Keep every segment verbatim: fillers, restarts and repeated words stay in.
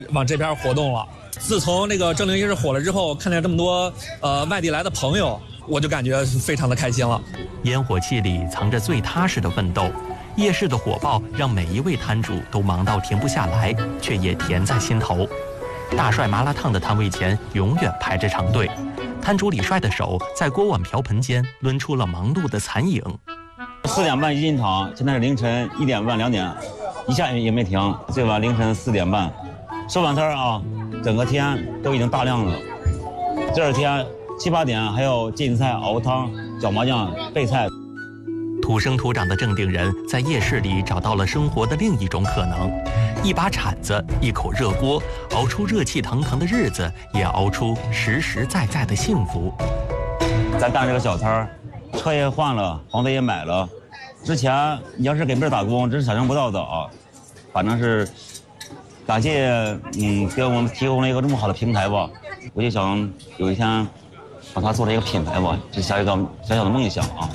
往这边活动了。自从那个正陵夜市火了之后，看见这么多呃外地来的朋友，我就感觉非常的开心了。 烟火气里藏着最踏实的奋斗，夜市的火爆让每一位摊主都忙到停不下来，却也甜在心头。大帅麻辣烫的摊位前永远排着长队，摊主李帅的手在锅碗瓢盆间抡出了忙碌的残影。 四点半一进场，现在是凌晨一点半两点，一下也没停，最晚凌晨四点半。收完摊啊，整个天都已经大亮了。第二天七八点还有进菜、熬汤、搅麻酱、备菜。 土生土长的正定人在夜市里找到了生活的另一种可能，一把铲子，一口热锅，熬出热气腾腾的日子，也熬出实实在在的幸福。 咱干这个小摊儿，车也换了，房子也买了。之前你要是给别人打工，这是想象不到的啊。反正是感谢嗯给我们提供了一个这么好的平台吧。我就想有一天把它做成一个品牌吧，这像一个小小的梦想啊。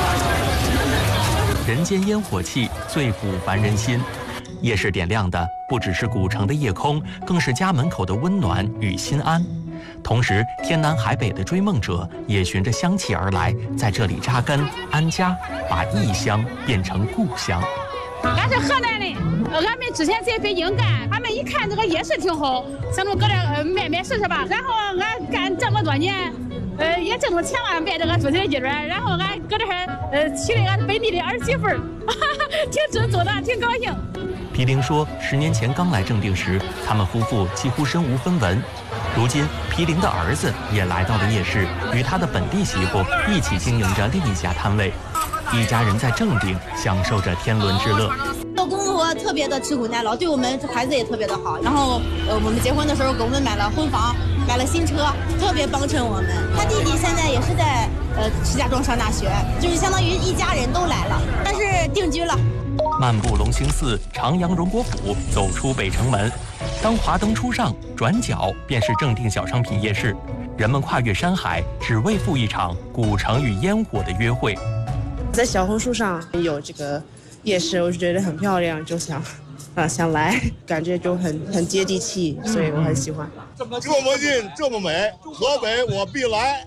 人间烟火气最抚凡人心，夜市点亮的不只是古城的夜空，更是家门口的温暖与心安。同时，天南海北的追梦者也循着香气而来，在这里扎根安家，把异乡变成故乡。 俺是河南的，俺们之前在北京干，他们一看这个夜市挺好，想着搁这卖卖试试吧。然后俺干这么多年。呃，也挣着钱了，卖这个猪蹄鸡爪，然后俺搁这儿呃娶了俺本地的儿媳妇儿，挺知足的，挺高兴。 皮玲说，十年前刚来正定时，他们夫妇几乎身无分文。如今，皮玲的儿子也来到了夜市，与他的本地媳妇一起经营着另一家摊位，一家人在正定享受着天伦之乐。 做公婆特别的吃苦耐劳，对我们孩子也特别的好。然后，呃，我们结婚的时候给我们买了婚房，买了新车，特别帮衬我们。他弟弟现在也是在呃石家庄上大学，就是相当于一家人都来了，但是定居了。 漫步龙兴寺，徜徉荣国府，走出北城门，当华灯初上，转角便是正定小商品夜市。人们跨越山海，只为赴一场古城与烟火的约会。 在小红书上有这个夜市，我就觉得很漂亮，就想啊想来，感觉就很很接地气，所以我很喜欢。 这么近这么美，河北我必来。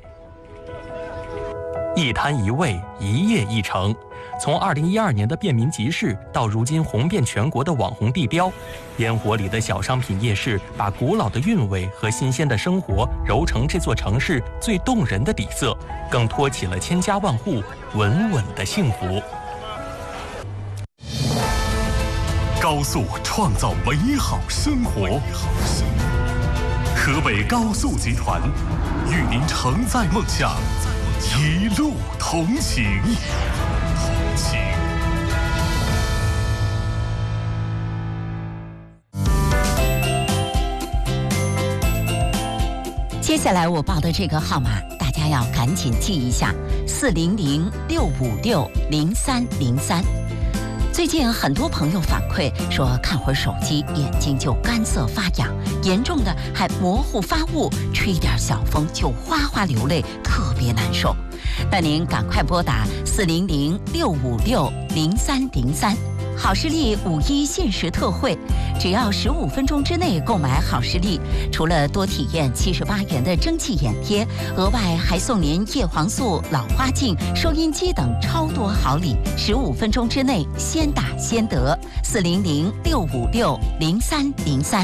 一摊一味，一夜一城。从二零一二年的便民集市到如今红遍全国的网红地标，烟火里的小商品夜市把古老的韵味和新鲜的生活揉成这座城市最动人的底色，更托起了千家万户稳稳的幸福。 高速创造美好生活，河北高速集团与您承载梦想，一路同行。 接下来我报的这个号码，大家要赶紧记一下：四零零六五六零三零三。最近很多朋友反馈说，看会儿手机眼睛就干涩发痒，严重的还模糊发雾，吹点小风就哗哗流泪，特别难受。那您赶快拨打四零零六五六零三零三。好视力五一限时特惠，只要十五分钟之内购买好视力，除了多体验七十八元的蒸汽眼贴，额外还送您叶黄素、老花镜、收音机等超多好礼。十五分钟之内先打先得，四零零六五六零三零三。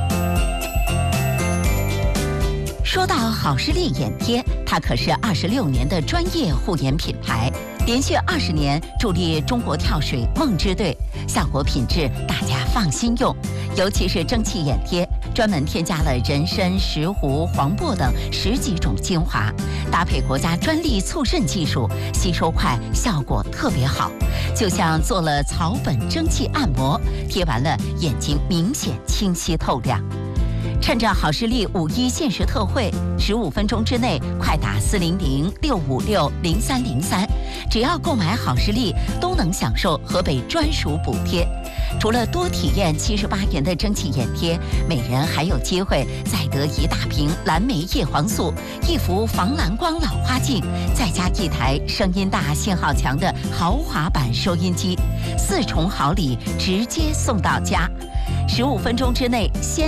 说到好视力眼贴，它可是二十六年的专业护眼品牌。连续二十年助力中国跳水梦之队，效果品质大家放心用。尤其是蒸汽眼贴，专门添加了人参、石斛、黄柏等十几种精华，搭配国家专利促渗技术，吸收快，效果特别好，就像做了草本蒸汽按摩，贴完了眼睛明显清晰透亮。趁着好视力五一限时特惠，十五分钟之内快打四零零六五六零三零三，只要购买好视力，都能享受河北专属补贴。除了多体验七十八元的蒸汽眼贴，每人还有机会再得一大瓶蓝莓叶黄素、一幅防蓝光老花镜，再加一台声音大、信号强的豪华版收音机，四重好礼直接送到家。 十五分钟之内先